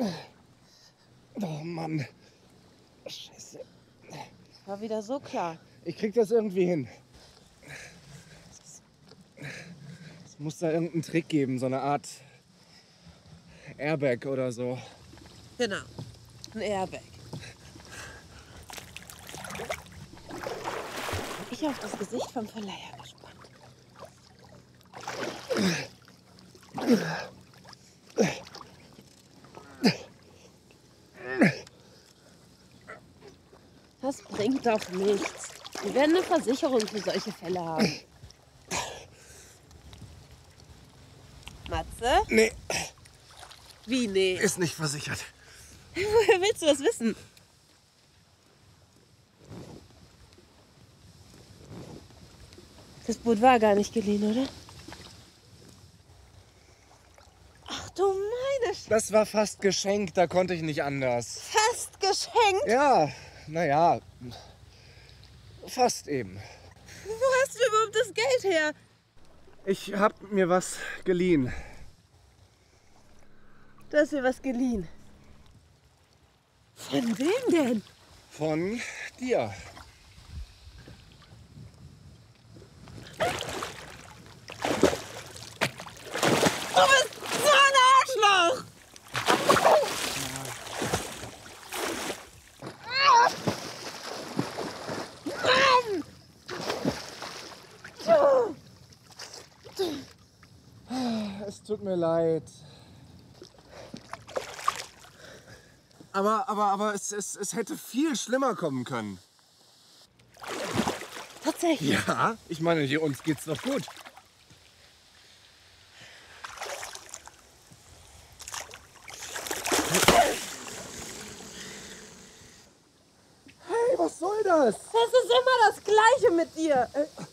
Oh Mann. Scheiße. War wieder so klar. Ich krieg das irgendwie hin. Es muss da irgendeinen Trick geben, so eine Art Airbag oder so. Genau. Ein Airbag. Ich auf das Gesicht vom Verleiher gespannt. Das bringt doch nichts. Wir werden eine Versicherung für solche Fälle haben. Matze? Nee, Wie, nee? ist nicht versichert. Woher willst du das wissen? Das Boot war gar nicht geliehen, oder? Ach du meine Das war fast geschenkt, da konnte ich nicht anders. Fast geschenkt. Ja, naja, fast eben. Wo hast du überhaupt das Geld her? Ich hab mir was geliehen. Du hast mir was geliehen. Von wem denn? Von dir. Du bist so ein Arschloch! Es tut mir leid. Aber es hätte viel schlimmer kommen können. Tatsächlich. Ja, ich meine, hier uns geht's doch gut. Hey, was soll das? Das ist immer das Gleiche mit dir.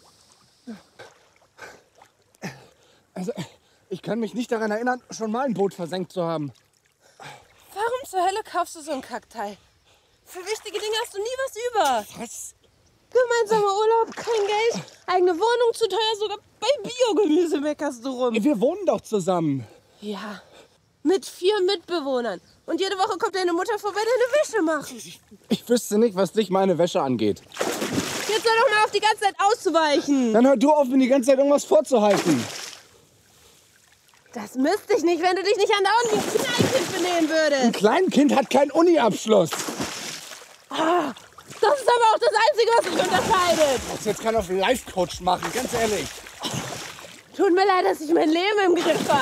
Also, ich kann mich nicht daran erinnern, schon mal ein Boot versenkt zu haben. Warum zur Hölle kaufst du so ein Kackteil? Für wichtige Dinge hast du nie was über. Was? Gemeinsamer Urlaub, kein Geld, eigene Wohnung zu teuer, sogar bei Biogemüse meckerst du rum. Wir wohnen doch zusammen. Ja, mit 4 Mitbewohnern. Und jede Woche kommt deine Mutter vorbei, deine Wäsche machen. Ich wüsste nicht, was dich meine Wäsche angeht. Jetzt soll doch mal auf die ganze Zeit auszuweichen. Dann hör du auf, mir die ganze Zeit irgendwas vorzuhalten. Das müsste ich nicht, wenn du dich nicht andauernd wie ein Kleinkind benehmen Ein würdest. Kleinkind hat keinen Uni-Abschluss. Das ist aber auch das Einzige, was dich unterscheidet. Das jetzt kann auf Life-Coach machen, ganz ehrlich. Tut mir leid, dass ich mein Leben im Griff habe.